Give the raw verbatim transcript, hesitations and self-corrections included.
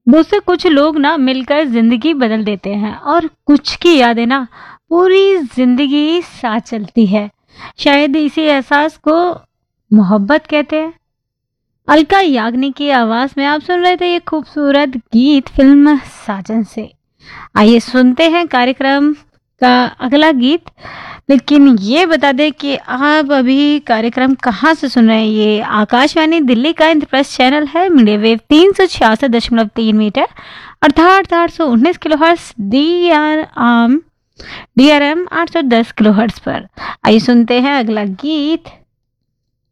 दोस्तों, कुछ लोग ना मिलकर जिंदगी बदल देते हैं और कुछ की यादें ना पूरी जिंदगी साथ चलती है। शायद इसी एहसास को मोहब्बत कहते हैं। अलका याग्निक की आवाज में आप सुन रहे थे ये खूबसूरत गीत फिल्म साजन से। आइए सुनते हैं कार्यक्रम का अगला गीत। लेकिन ये बता दें कि आप अभी कार्यक्रम कहाँ से सुन रहे हैं। ये आकाशवाणी दिल्ली का इंद्रप्रस्थ चैनल है, मीडिया वेव तीन सौ छियासठ दशमलव तीन मीटर अर्थात आठ सौ उन्नीस किलो हर्ट्स डी आर आम डी आर एम आठ सौ दस किलो हर्ट्स पर। आइए सुनते हैं अगला गीत।